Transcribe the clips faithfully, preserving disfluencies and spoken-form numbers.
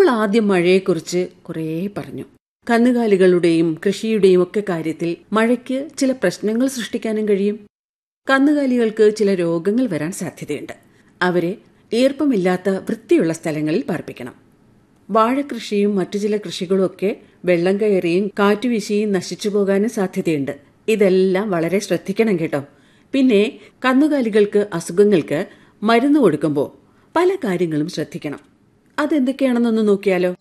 ആദ്യം മഴയെക്കുറിച്ച് കുറേ പറഞ്ഞു. കന്നുകാലികളുടെയും കൃഷിയുടെയും ഒക്കെ കാര്യത്തിൽ മഴയ്ക്ക് ചില പ്രശ്നങ്ങൾ സൃഷ്ടിക്കാനും കഴിയും. കന്നുകാലികൾക്ക് ചില രോഗങ്ങൾ വരാൻ സാധ്യതയുണ്ട്. അവരെ ഈർപ്പമില്ലാത്ത വൃത്തിയുള്ള സ്ഥലങ്ങളിൽ പാർപ്പിക്കണം. വാഴകൃഷിയും മറ്റു ചില കൃഷികളും ഒക്കെ വെള്ളം കയറിയും കാറ്റുവീശിയും നശിച്ചു പോകാനും സാധ്യതയുണ്ട്. ഇതെല്ലാം വളരെ ശ്രദ്ധിക്കണം കേട്ടോ. പിന്നെ കന്നുകാലികൾക്ക് അസുഖങ്ങൾക്ക് മരുന്ന് കൊടുക്കുമ്പോൾ പല കാര്യങ്ങളും ശ്രദ്ധിക്കണം. അതെന്തൊക്കെയാണെന്നൊന്ന് നോക്കിയാലോ.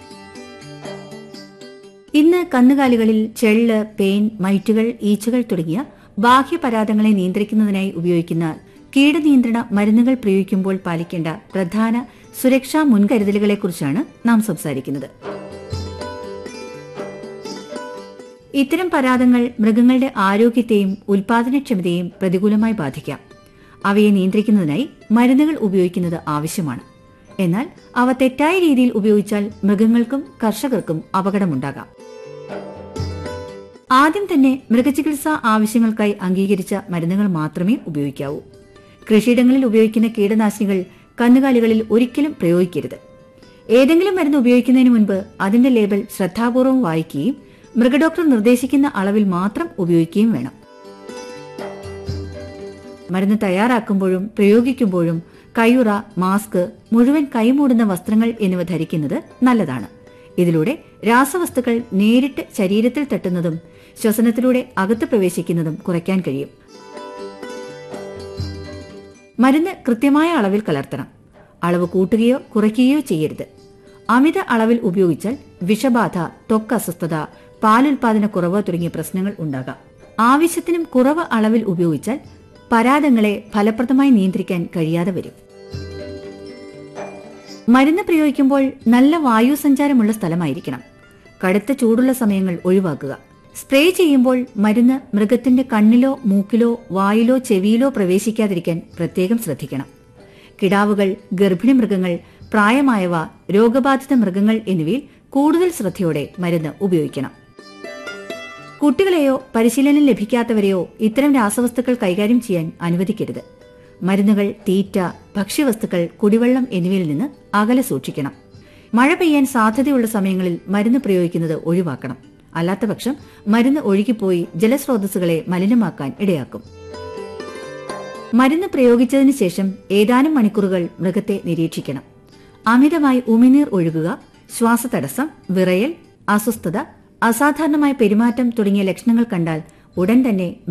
ഇന്ന് കന്നുകാലികളിൽ ചെള്ള്, പേൻ, മൈറ്റുകൾ, ഈച്ചകൾ തുടങ്ങിയ ബാഹ്യപരാധങ്ങളെ നിയന്ത്രിക്കുന്നതിനായി ഉപയോഗിക്കുന്ന കീടനിയന്ത്രണ മരുന്നുകൾ പ്രയോഗിക്കുമ്പോൾ പാലിക്കേണ്ട പ്രധാന സുരക്ഷാ മുൻകരുതലുകളെക്കുറിച്ചാണ് നാം സംസാരിക്കുന്നത്. ഇത്തരം പരാധങ്ങൾ മൃഗങ്ങളുടെ ആരോഗ്യത്തെയും ഉൽപാദനക്ഷമതയെയും പ്രതികൂലമായി ബാധിക്കാം. അവയെ നിയന്ത്രിക്കുന്നതിനായി മരുന്നുകൾ ഉപയോഗിക്കുന്നത് ആവശ്യമാണ്. എന്നാൽ അവ തെറ്റായ രീതിയിൽ ഉപയോഗിച്ചാൽ മൃഗങ്ങൾക്കും കർഷകർക്കും അപകടമുണ്ടാകാം. ആദ്യം തന്നെ മൃഗചികിത്സാ ആവശ്യങ്ങൾക്കായി അംഗീകരിച്ച മരുന്നുകൾ മാത്രമേ ഉപയോഗിക്കാവൂ. കൃഷിയിടങ്ങളിൽ ഉപയോഗിക്കുന്ന കീടനാശിനികൾ കന്നുകാലികളിൽ ഒരിക്കലും പ്രയോഗിക്കരുത്. ഏതെങ്കിലും മരുന്ന് ഉപയോഗിക്കുന്നതിന് മുൻപ് അതിന്റെ ലേബൽ ശ്രദ്ധാപൂർവം വായിക്കുകയും മൃഗഡോക്ടർ നിർദ്ദേശിക്കുന്ന അളവിൽ മാത്രം ഉപയോഗിക്കുകയും വേണം. മരുന്ന് തയ്യാറാക്കുമ്പോഴും പ്രയോഗിക്കുമ്പോഴും കയ്യുറ, മാസ്ക്, മുഴുവൻ കൈമൂടുന്ന വസ്ത്രങ്ങൾ എന്നിവ ധരിക്കുന്നത് നല്ലതാണ്. ഇതിലൂടെ രാസവസ്തുക്കൾ നേരിട്ട് ശരീരത്തിൽ തട്ടുന്നതും ശ്വസനത്തിലൂടെ അകത്ത് പ്രവേശിക്കുന്നതും കുറയ്ക്കാൻ കഴിയും. മരുന്ന് കൃത്യമായ അളവിൽ കലർത്തണം. അളവ് കൂട്ടുകയോ കുറയ്ക്കുകയോ ചെയ്യരുത്. അമിത അളവിൽ ഉപയോഗിച്ചാൽ വിഷബാധ, ത്വക്ക് അസ്വസ്ഥത, പാലുൽപാദന കുറവ് തുടങ്ങിയ പ്രശ്നങ്ങൾ ഉണ്ടാകാം. ആവശ്യത്തിനും കുറവ് അളവിൽ ഉപയോഗിച്ചാൽ പരാധങ്ങളെ ഫലപ്രദമായി നിയന്ത്രിക്കാൻ കഴിയാതെ വരും. മരുന്ന് പ്രയോഗിക്കുമ്പോൾ നല്ല വായു സഞ്ചാരമുള്ള സ്ഥലമായിരിക്കണം. കടുത്ത ചൂടുള്ള സമയങ്ങൾ ഒഴിവാക്കുക. സ്പ്രേ ചെയ്യുമ്പോൾ മരുന്ന് മൃഗത്തിന്റെ കണ്ണിലോ മൂക്കിലോ വായിലോ ചെവിയിലോ പ്രവേശിക്കാതിരിക്കാൻ പ്രത്യേകം ശ്രദ്ധിക്കണം. കിടാവുകൾ, ഗർഭിണി മൃഗങ്ങൾ, പ്രായമായവ, രോഗബാധിത മൃഗങ്ങൾ എന്നിവയിൽ കൂടുതൽ ശ്രദ്ധയോടെ മരുന്ന് ഉപയോഗിക്കണം. കുട്ടികളെയോ പരിശീലനം ലഭിക്കാത്തവരെയോ ഇത്തരം രാസവസ്തുക്കൾ കൈകാര്യം ചെയ്യാൻ അനുവദിക്കരുത്. മരുന്നുകൾ, തീറ്റ, ഭക്ഷ്യവസ്തുക്കൾ, കുടിവെള്ളം എന്നിവയിൽ നിന്ന് അകലെ സൂക്ഷിക്കണം. മഴ പെയ്യാൻ സാധ്യതയുള്ള സമയങ്ങളിൽ മരുന്ന് പ്രയോഗിക്കുന്നത് ഒഴിവാക്കണം. അല്ലാത്തപക്ഷം മരുന്ന് ഒഴുകിപ്പോയി ജലസ്രോതസ്സുകളെ മലിനമാക്കാൻ ഇടയാക്കും. മരുന്ന് പ്രയോഗിച്ചതിന് ശേഷം ഏതാനും മണിക്കൂറുകൾ മൃഗത്തെ നിരീക്ഷിക്കണം. അമിതമായി ഉമിനീർ ഒഴുകുക, ശ്വാസതടസ്സം, വിറയൽ, അസ്വസ്ഥത, അസാധാരണമായ പെരുമാറ്റം തുടങ്ങിയ ലക്ഷണങ്ങൾ കണ്ടാൽ ഉടൻ തന്നെ